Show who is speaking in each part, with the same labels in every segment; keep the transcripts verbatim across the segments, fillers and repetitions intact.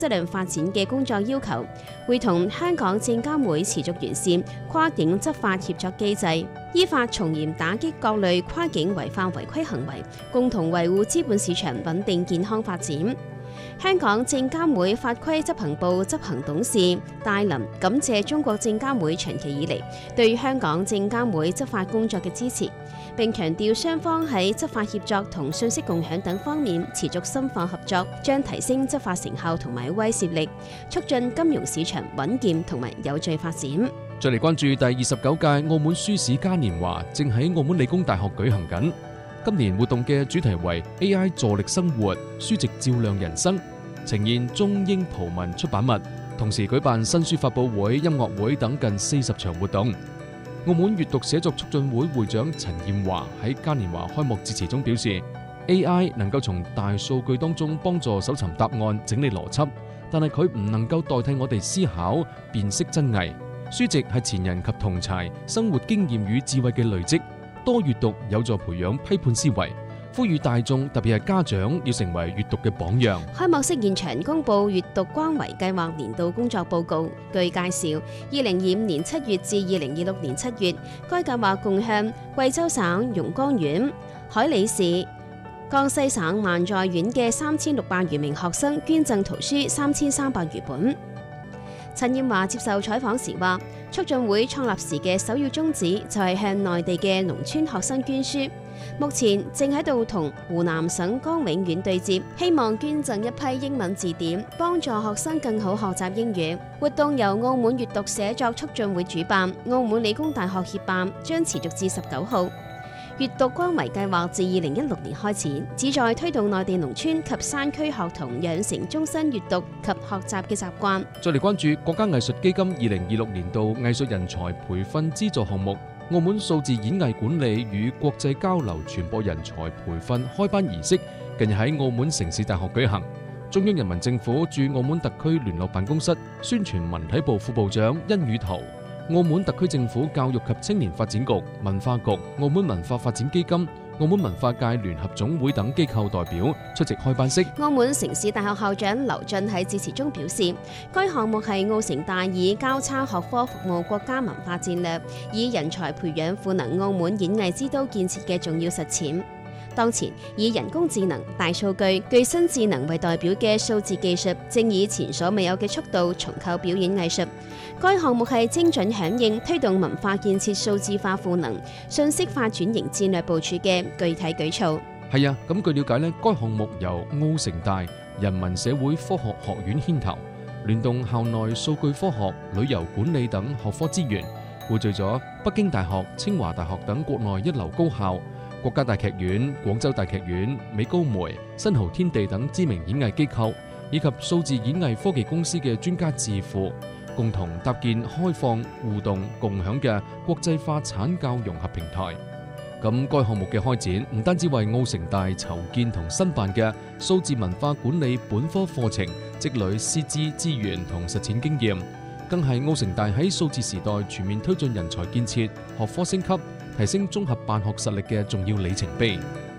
Speaker 1: 質量發展嘅工作要求，會同香港證監會持續完善跨境執法協作機制，依法從嚴打擊各類跨境違法違規行為，共同維護資本市場穩定健康發展。香港證監會法規執行部執行董事戴林感謝中國證監會長期以嚟對香港證監會執法工作嘅支持，並強調雙方喺執法協作同信息共享等方面持續深化合作，將提升執法成效同埋威懾力，促進金融市場穩健同埋有序發展。
Speaker 2: 再嚟關注第二十九屆澳門書史嘉年華正喺澳門理工大學舉行緊。今年活動嘅主題為 A I 助力生活，書籍照亮人生，呈現中英葡文出版物，同時舉辦新書發佈會、音樂會等近四十場活動。澳門閱讀寫作促進會會長陳艷華喺嘉年華開幕致辭中表示 ，A I 能夠從大數據當中幫助搜尋答案、整理邏輯，但係佢唔能夠代替我哋思考、辨識真偽。書籍係前人及同儕生活經驗與智慧嘅累積。多閱讀有助培養批判思維，呼籲大眾特別係家長要成為閱讀嘅榜樣。
Speaker 1: 開幕式現場公布閱讀關懷計劃年度工作報告。據介紹，二零二五年七月至二零二六年七月，該計劃共向貴州省榕江縣、海里市、江西省萬載縣嘅三千六百餘名學生捐贈圖書三千三百餘本。陳艷華接受採訪時話，促進會創立時嘅首要宗旨就係向內地嘅農村學生捐書，目前正喺度同湖南省江永縣對接，希望捐贈一批英文字典，幫助學生更好學習英語。活動由澳門閱讀寫作促進會主辦，澳門理工大學協辦，將持續至十九號。閱讀關懷計劃自二零一六年開始，旨在推動內地農村及山區學童養成終身閱讀及學習嘅習慣。
Speaker 2: 再嚟關注國家藝術基金二零二六年度藝術人才培訓資助項目，澳門數字演藝管理與國際交流傳播人才培訓開班儀式近日喺澳門城市大學舉行。中央人民政府駐澳門特區聯絡辦公室宣傳文體部副部長殷宇圖、澳門特區政府教育及青年發展局、文化局、澳門文化發展基金、澳門文化界聯合總會等機構代表出席開班式。
Speaker 1: 澳門城市大學校長劉俊喺致辭中表示，該項目係澳城大以交叉學科服務國家文化戰略，以人才培養賦能澳門演藝之都建設嘅重要實踐。當前以人工智能、大數據、具新智能為代表嘅數字技術，正以前所未有嘅速度重構表演藝術。該項目係精準響應推動文化建設數字化賦能、信息化轉型戰略部署嘅具體舉措。
Speaker 2: 係啊，咁據了解呢，該項目由澳城大人文社會科學學院牽頭，聯動校內數據科學、旅遊管理等學科資源，匯聚咗北京大學、清華大學等國內一流高校、國家大劇院、廣州大劇院、美高梅、新濠天地等知名演藝機構，以及數字演藝科技公司嘅專家智庫，共同搭建開放、互動、共享嘅國際化產教融合平台。咁該項目嘅開展唔單止為澳城大籌建同申辦嘅數字文化管理本科課程積累師資資源同實踐經驗，更係澳城大喺數字時代全面推進人才建設、學科升級、提升綜合辦學實力嘅重要里程碑。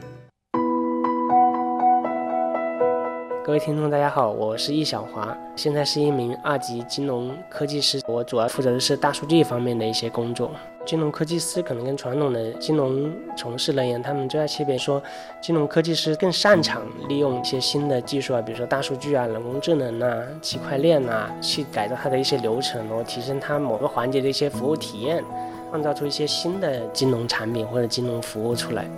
Speaker 3: 各位聽眾大家好，我是易小華，現在是一名二級金融科技師，我主要負責的是大數據方面的一些工作。金融科技師可能跟傳統的金融從事人員，他們最大區別說，金融科技師更擅長利用一些新的技術啊，比如說大數據啊、人工智能啊、區塊鏈啊，去改造它的一些流程，然後提升它某個環節的一些服務體驗，創造出一些新的金融產品或者金融服務出來。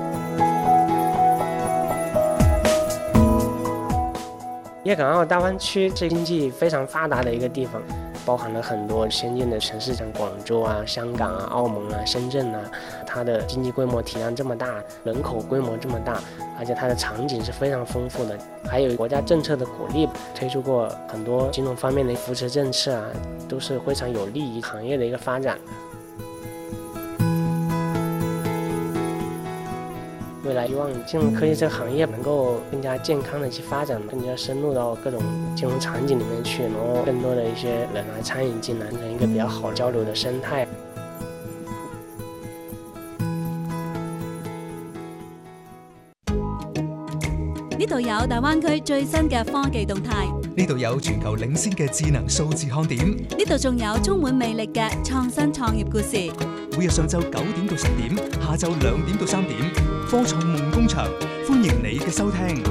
Speaker 3: 粵港澳大灣區是經濟非常發達的一個地方，包含了很多先進的城市，像廣州啊、香港啊、澳門啊、深圳啊，它的經濟規模體量這麼大，人口規模這麼大，而且它的場景是非常豐富的，還有國家政策的鼓勵，推出過很多金融方面的扶持政策啊，都是非常有利於行業的一個發展。未來希望金融科技這個行業能夠更加健康的去發展，更加深入到各種金融場景裡面去，然後更多的一些人來參與進來，成一個比較好交流的生態。
Speaker 4: 呢度有大灣區最新嘅科技動態， 呢度有全球領先嘅智能數字看點，
Speaker 5: 呢度仲有充滿魅力嘅創新創業故事。
Speaker 4: 每日上晝九點到十點，下晝兩點到三點，科創夢工場，歡迎你嘅收聽。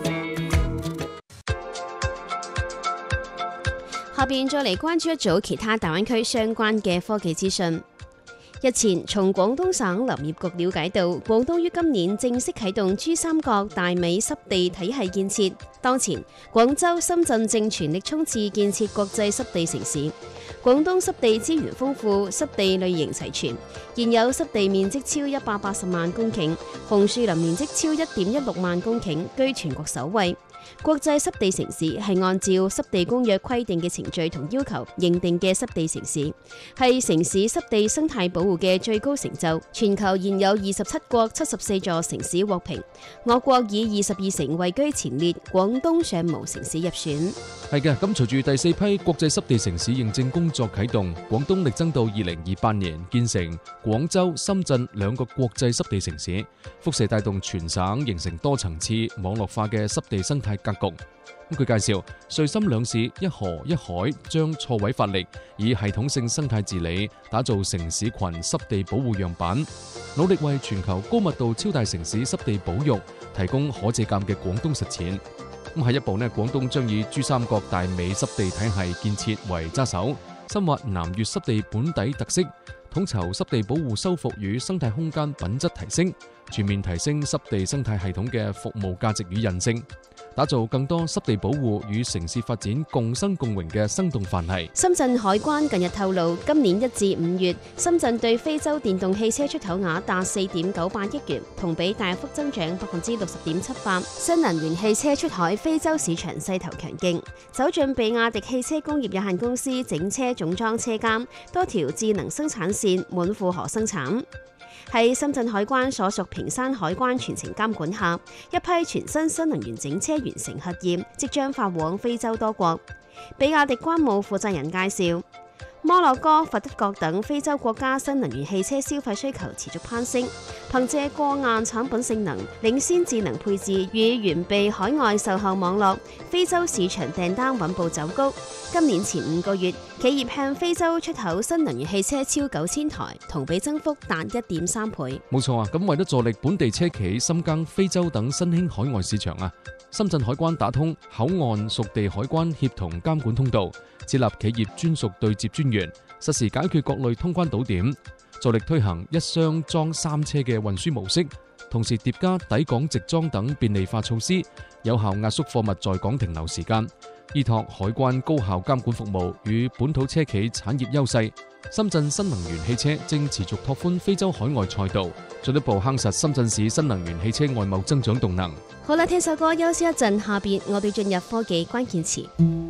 Speaker 1: 下邊再嚟關注一組其他大灣區相關嘅科技資訊。日前，從廣東省林業局了解到，廣東於今年正式啟動珠三角大尾濕地體系建設。當前，廣州、深圳正全力衝刺建設國際濕地城市。廣東濕地資源豐富，濕地類型齊全，現有濕地面積超一百八十萬公頃，紅樹林面積超一點一六萬公頃，居全國首位。國際濕地城市係按照濕地公約規定嘅程序同要求認定嘅濕地城市，係城市濕地生態保護嘅最高成就。全球現有二十七國七十四座城市獲評，我國以二十二城位居前列，廣東尚無城市入選。
Speaker 2: 係嘅，咁隨住第四批國際濕地城市認證工作啟動，廣東力爭到二零二八年建成廣州、深圳兩個國際濕地城市，輻射帶動全省形成多層次網絡化嘅濕地生態格局。咁佢介紹，穗深兩市一河一海，將錯位發力，以系統性生態治理打造城市群濕地保護樣板，努力為全球高密度超大城市濕地保育提供可借鑑嘅廣東實踐。咁下一步呢，廣東將以珠三角大尾濕地體系建設為揸手，深挖南粵濕地本地特色，統籌濕地保護修復與生態空間品質提升，全面提升濕地生態系統嘅服務價值與韌性，打造更多濕地保護與城市發展共生共榮嘅生動範例。
Speaker 1: 深圳海關近日透露，今年一至五月，深圳對非洲電動汽車出口額達四點九八億元，同比大幅增長百分之六十點七八。新能源汽車出海非洲市場勢頭強勁，走進比亞迪汽車工業有限公司整車總裝車間，多條智能生產線滿負荷生產。喺深圳海關所屬平山海關全程監管下，一批全新新能源整車完成核驗，即將發往非洲多國。比亞迪關務負責人介紹，摩洛哥、佛得角等非洲國家新能源汽車消費需求持續攀升，憑借過硬產品性能、領先智能配置與完備海外售後網絡，非洲市場訂單穩步走高。今年前五個月，企業向非洲出口新能源汽車超九千台，同比增幅達一點三倍。
Speaker 2: 冇錯啊！咁為咗助力本地車企深耕非洲等新興海外市場啊，深圳海關打通口岸屬地海關協同監管通道，設立企業專屬對接專員，實時解決各類通關堵點，助力推行一箱裝三車嘅運輸模式，同時疊加抵港直裝等便利化措施，有效壓縮貨物在港停留時間，依託海關高效監管服務與本土車企產業優勢，深圳新能源汽車正持續拓寬非洲海外賽道，進一步夯實深圳市新能源汽車外貿增長動能。
Speaker 1: 好啦，聽首歌休息一陣，下邊我哋進入科技關鍵詞。